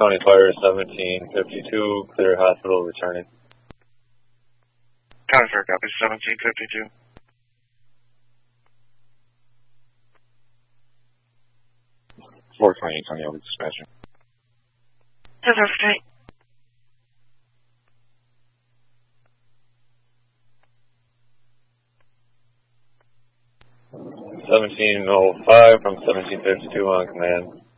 County Fire 1752, clear hospital returning. County Fire copy 1752. Fort 28 County Elder Dispatcher. 1058. $17.05 from 1752 on command.